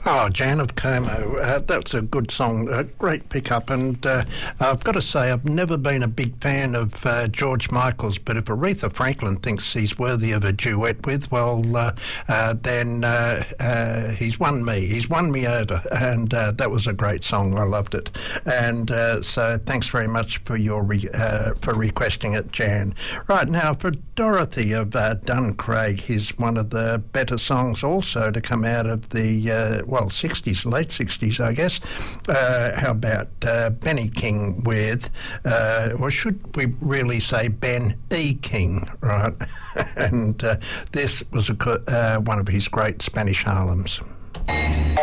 Oh, Jan of Como, that's a good song, a great pickup, and I've got to say I've never been a big fan of George Michael's, but if Aretha Franklin thinks he's worthy of a duet with, well, then he's won me. He's won me over, and that was a great song. I loved it, and so thanks very much for your for requesting it, Jan. Right now for Dorothy of Duncraig, here's one of the better songs also to come out of the 60s, late 60s, I guess. How about Benny King with, or should we really say Ben E. King, right? And this was one of his great Spanish Harlems.